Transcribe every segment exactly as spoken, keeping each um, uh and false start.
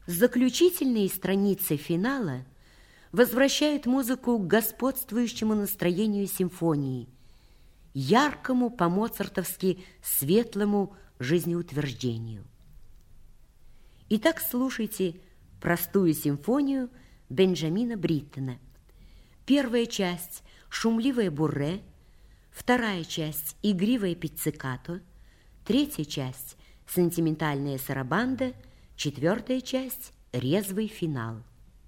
Заключительные страницы финала возвращают музыку к господствующему настроению симфонии, яркому по-моцартовски светлому жизнеутверждению. Итак, слушайте простую симфонию Бенджамина Бриттена. Первая часть – шумливое бурре, вторая часть – игривое пиццикато, третья часть – сентиментальная сарабанда, четвертая часть – резвый финал.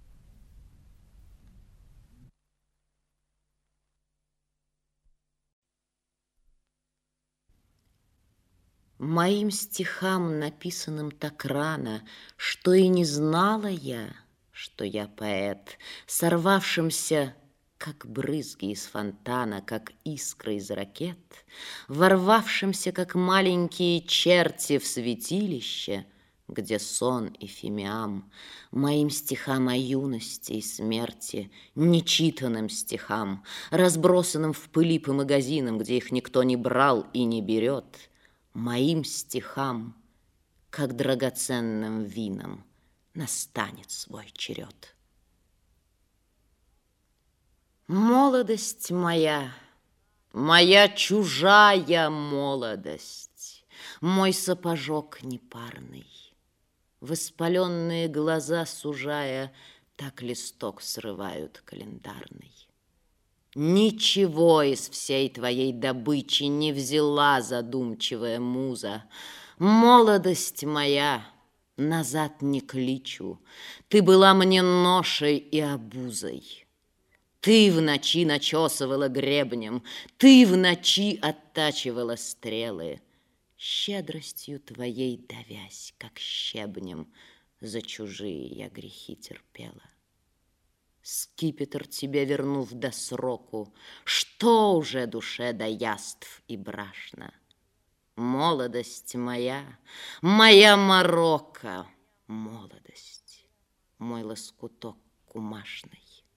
Моим стихам, написанным так рано, что и не знала я, что я поэт, сорвавшимся, как брызги из фонтана, как искры из ракет, ворвавшимся, как маленькие черти в святилище, где сон и фимиам, моим стихам о юности и смерти, нечитанным стихам, разбросанным в пыли по магазинам, где их никто не брал и не берет, моим стихам, как драгоценным винам, настанет свой черед. Молодость моя, моя чужая молодость, мой сапожок непарный, воспаленные глаза сужая, так листок срывают календарный. Ничего из всей твоей добычи не взяла задумчивая муза. Молодость моя, назад не кличу, ты была мне ношей и обузой. Ты в ночи начесывала гребнем, ты в ночи оттачивала стрелы, щедростью твоей давясь, как щебнем, за чужие я грехи терпела. Скипетр тебе вернув до сроку, что уже душе до яств и брашна? Молодость моя, моя морока, молодость, мой лоскуток кумашный.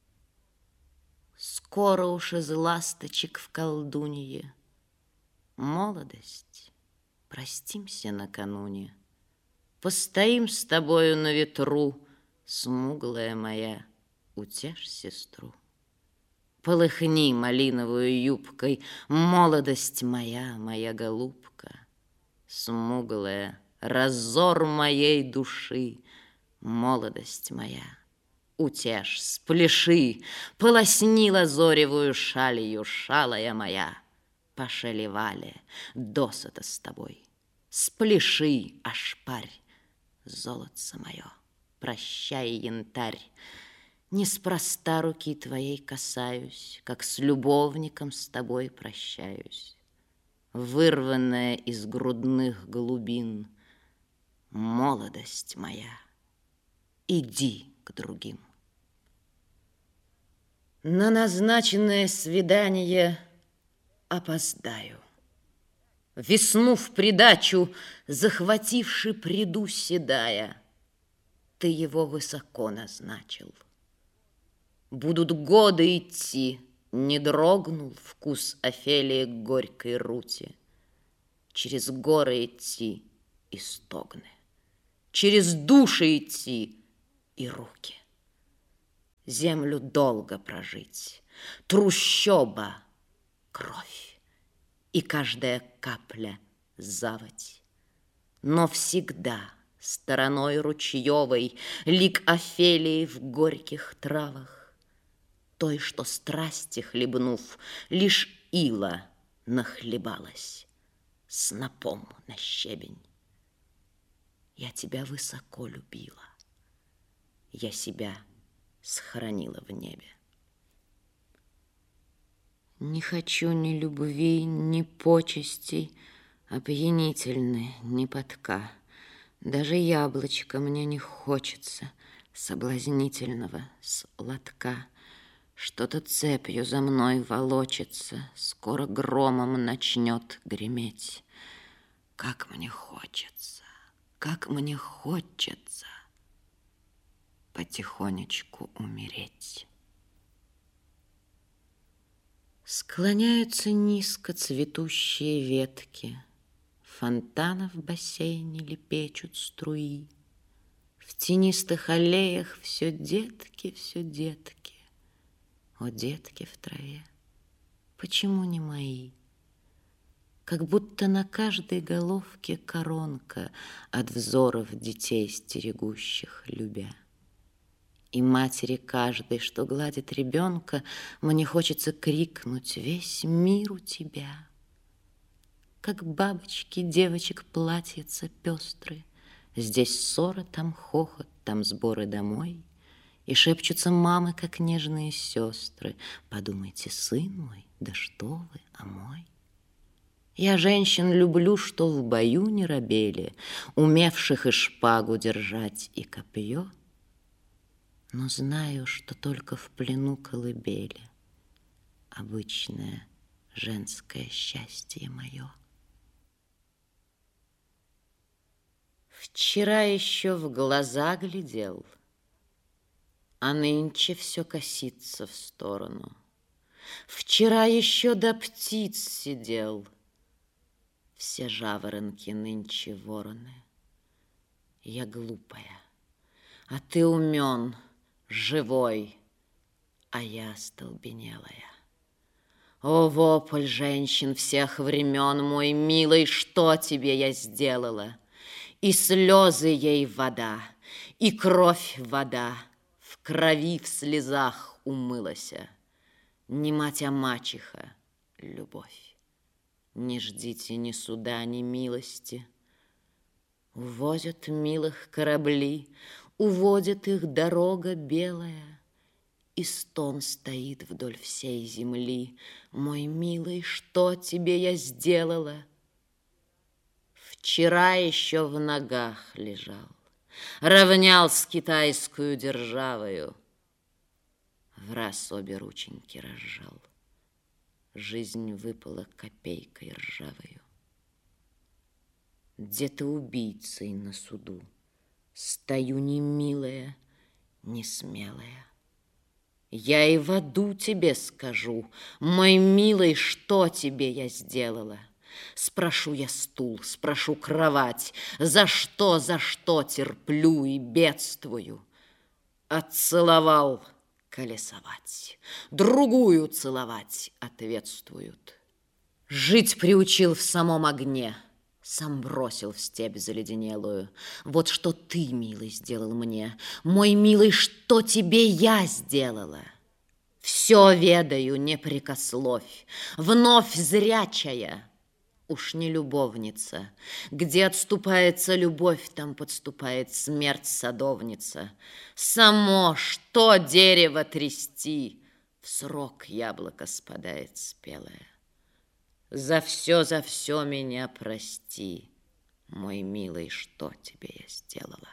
Скоро уж из ласточек в колдунье, молодость, простимся накануне, постоим с тобою на ветру, смуглая моя, утешь сестру. Полыхни малиновую юбкой, молодость моя, моя голубка, смуглая, разор моей души, молодость моя, утешь, спляши, полосни лазоревую шалью, шалая моя, пошалевали досыта с тобой, спляши, ошпарь, золотце мое, прощай, янтарь. Неспроста руки твоей касаюсь, как с любовником с тобой прощаюсь. Вырванная из грудных глубин, молодость моя, иди к другим. На назначенное свидание опоздаю. Весну в придачу, захвативши, приду седая, ты его высоко назначил. Будут годы идти, не дрогнул вкус Офелии к горькой рути. Через горы идти и стогны, через души идти и руки. Землю долго прожить, трущоба, кровь, и каждая капля заводь. Но всегда стороной ручьевой лик Офелии в горьких травах, той, что страсти хлебнув, лишь ила нахлебалась снопом на щебень. Я тебя высоко любила, я себя схоронила в небе. Не хочу ни любви, ни почестей опьянительной, ни подка. Даже яблочко мне не хочется соблазнительного сладка. Что-то цепью за мной волочится, скоро громом начнет греметь. Как мне хочется, как мне хочется потихонечку умереть. Склоняются низко цветущие ветки, фонтана в бассейне лепечут струи. В тенистых аллеях все детки, все детки. О, детки в траве, почему не мои? Как будто на каждой головке коронка от взоров детей стерегущих, любя. И матери каждой, что гладит ребенка, мне хочется крикнуть: весь мир у тебя. Как бабочки девочек платьица пестрые, здесь ссора, там хохот, там сборы домой. И шепчутся мамы, как нежные сестры: подумайте, сын мой, да что вы, а мой. Я женщин люблю, что в бою не робели, умевших и шпагу держать, и копье. Но знаю, что только в плену колыбели обычное женское счастье мое. Вчера еще в глаза глядел, а нынче все косится в сторону. Вчера еще до птиц сидел, все жаворонки нынче вороны. Я глупая, а ты умен, живой, а я остолбенелая. О, вопль женщин всех времен, мой милый, что тебе я сделала? И слезы ей вода, и кровь вода, в крови, в слезах умылася. Не мать, а мачеха, любовь. Не ждите ни суда, ни милости. Увозят милых корабли, уводит их дорога белая, и стон стоит вдоль всей земли. Мой милый, что тебе я сделала? Вчера еще в ногах лежал, равнял с китайскую державою. Враз обе рученьки разжал. Жизнь выпала копейкой ржавою. Где-то убийцей на суду стою не милая, не смелая. Я и в аду тебе скажу: мой милый, что тебе я сделала? Спрошу я стул, спрошу кровать, за что, за что терплю и бедствую. Отцеловал — колесовать, другую целовать — ответствуют. Жить приучил в самом огне, сам бросил в степь заледенелую. Вот что ты, милый, сделал мне. Мой милый, что тебе я сделала? Все ведаю, не прекословь, вновь зрячая. Уж не любовница. Где отступается любовь, там подступает смерть садовница. Само что дерево трясти, в срок яблоко спадает спелое. За все, за все меня прости, мой милый, что тебе я сделала?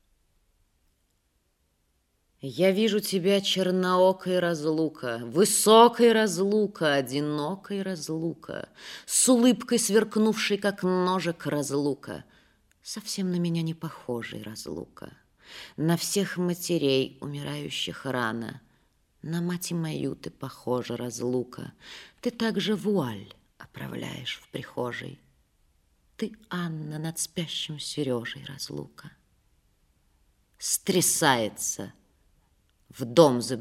Я вижу тебя черноокой разлука, высокой разлука, одинокой разлука, с улыбкой сверкнувшей, как ножик, разлука, совсем на меня не похожей разлука, на всех матерей, умирающих рано, на мать мою ты похожа, разлука, ты также вуаль оправляешь в прихожей, ты Анна над спящим Сережей, разлука. Стрясается в дом за